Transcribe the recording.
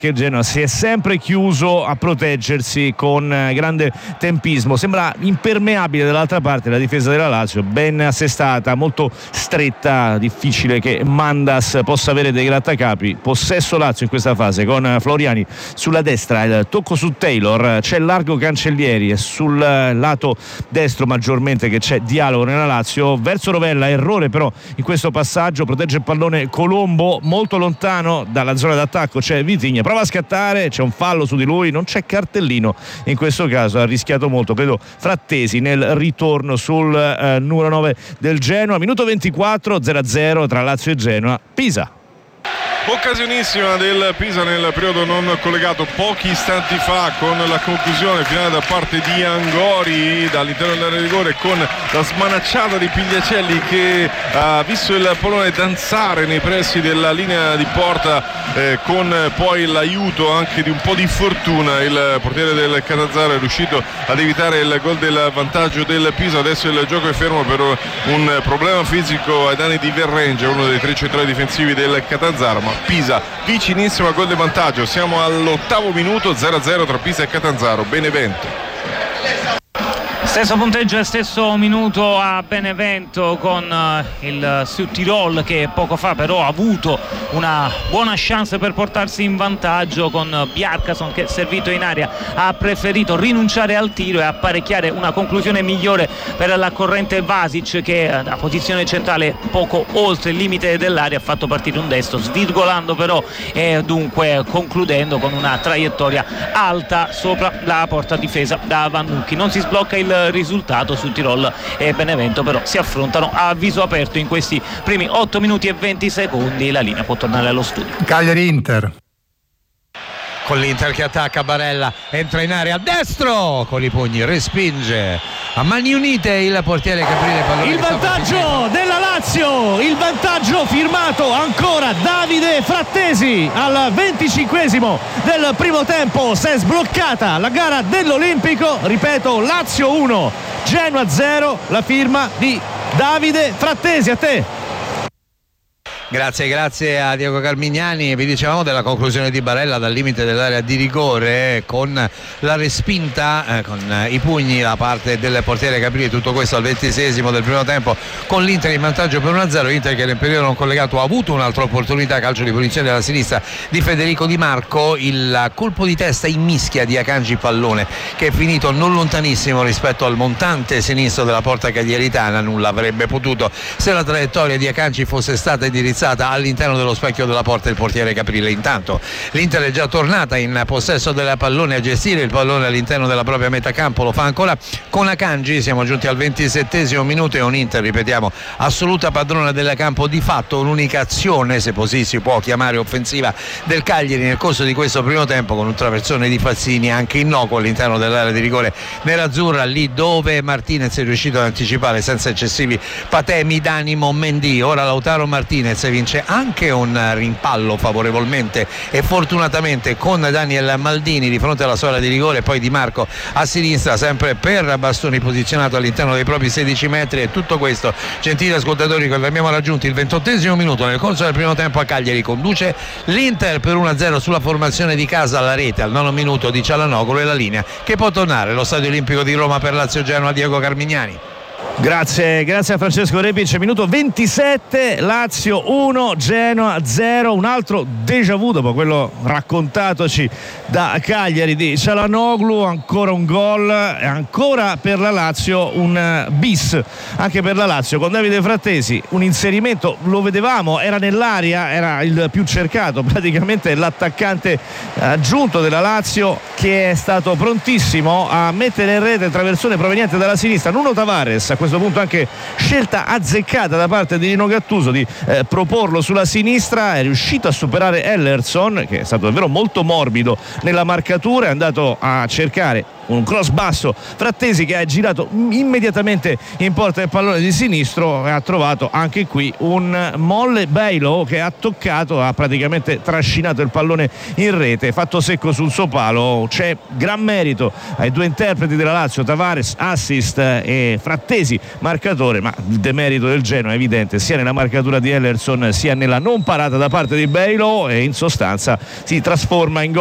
che il Genoa si è sempre chiuso a proteggersi con grande tempismo. Sembra impermeabile dall'altra parte la difesa della Lazio, ben assestata, molto stretta, difficile che Mandas possa avere dei grattacapi. Possesso Lazio in questa fase con Floriani sulla destra, il tocco su Taylor, c'è largo Cancellieri e sul lato destro maggiormente che c'è dialogo nella Lazio verso Rovella. Errore però in questo passaggio, protegge il pallone Colombo, molto lontano dalla zona d'attacco c'è Vitigna, prova a scattare, c'è un fallo su di lui, non c'è cartellino in questo caso, ha rischiato molto credo Frattesi nel ritorno sul numero 9 del Genoa. Minuto 24, 0-0 tra Lazio e Genoa. Pisa. Occasionissima del Pisa nel periodo non collegato pochi istanti fa, con la conclusione finale da parte di Angori dall'interno dell'area di rigore, con la smanacciata di Pigliacelli che ha visto il pallone danzare nei pressi della linea di porta, con poi l'aiuto anche di un po' di fortuna. Il portiere del Catanzaro è riuscito ad evitare il gol del vantaggio del Pisa. Adesso il gioco è fermo per un problema fisico ai danni di Verrenge, uno dei tre centrali difensivi del Catanzaro, ma Pisa vicinissimo al gol di vantaggio. Siamo all'8° minuto, 0-0 tra Pisa e Catanzaro. Benevento. Stesso punteggio e stesso minuto a Benevento, con il Südtirol che poco fa però ha avuto una buona chance per portarsi in vantaggio, con Bjarkason che, servito in area, ha preferito rinunciare al tiro e apparecchiare una conclusione migliore per la corrente Vasic, che da posizione centrale poco oltre il limite dell'area ha fatto partire un destro, svirgolando però e dunque concludendo con una traiettoria alta sopra la porta difesa da Vannucchi. Non si sblocca il risultato, su Tirol e Benevento però si affrontano a viso aperto in questi primi 8 minuti e 20 secondi. La linea può tornare allo studio. Cagliari-Inter. Con l'Inter che attacca, Barella entra in area a destro con i pugni, respinge a mani unite il portiere Caprile. Il vantaggio della Lazio, il vantaggio firmato ancora Davide Frattesi al 25esimo del primo tempo. Si è sbloccata la gara dell'Olimpico, ripeto, Lazio 1 Genoa 0, la firma di Davide Frattesi. A te. Grazie a Diego Carmignani. Vi dicevamo della conclusione di Barella dal limite dell'area di rigore, con la respinta con i pugni da parte del portiere Caprile. Tutto questo al 26esimo del primo tempo, con l'Inter in vantaggio per 1-0. Inter che nel periodo non collegato ha avuto un'altra opportunità, calcio di punizione dalla sinistra di Federico Di Marco, il colpo di testa in mischia di Akanji pallone che è finito non lontanissimo rispetto al montante sinistro della porta cagliaritana. Nulla avrebbe potuto se la traiettoria di Akanji fosse stata indirizzata all'interno dello specchio della porta del portiere Caprile. Intanto l'Inter è già tornata in possesso del pallone, a gestire il pallone all'interno della propria metà campo. Lo fa ancora con Akanji. Siamo giunti al 27esimo minuto e un Inter, ripetiamo, assoluta padrona del campo. Di fatto un'unica azione, se così si può chiamare, offensiva del Cagliari nel corso di questo primo tempo, con un traversone di Fazzini anche innocuo all'interno dell'area di rigore nerazzurra, lì dove Martinez è riuscito ad anticipare senza eccessivi patemi d'animo Mendy. Ora Lautaro Martinez vince anche un rimpallo favorevolmente e fortunatamente con Daniel Maldini di fronte alla sua area di rigore, poi Di Marco a sinistra sempre per Bastoni posizionato all'interno dei propri 16 metri. E tutto questo, gentili ascoltatori, quando abbiamo raggiunto il 28esimo minuto nel corso del primo tempo, a Cagliari conduce l'Inter per 1-0 sulla formazione di casa alla rete al 9° minuto di Cialanoglu, e la linea che può tornare allo Stadio Olimpico di Roma per Lazio Genoa. Diego Carmignani. Grazie a Francesco Repic. Minuto 27, Lazio 1 Genoa 0, un altro déjà vu dopo quello raccontatoci da Cagliari di Cialanoglu. Ancora un gol e ancora per la Lazio un bis anche per la Lazio, con Davide Frattesi. Un inserimento, lo vedevamo, era nell'area, era il più cercato, praticamente l'attaccante aggiunto della Lazio, che è stato prontissimo a mettere in rete traversone proveniente dalla sinistra. Nuno Tavares, a questo punto anche scelta azzeccata da parte di Nino Gattuso di proporlo sulla sinistra, è riuscito a superare Ellerson, che è stato davvero molto morbido nella marcatura, è andato a cercare un cross basso, Frattesi che ha girato immediatamente in porta il pallone di sinistro e ha trovato anche qui un molle. Bailo che ha toccato, ha praticamente trascinato il pallone in rete, fatto secco sul suo palo. C'è gran merito ai due interpreti della Lazio, Tavares assist e Frattesi marcatore, ma il demerito del Genoa è evidente sia nella marcatura di Ellerson sia nella non parata da parte di Bailo, e in sostanza si trasforma in gol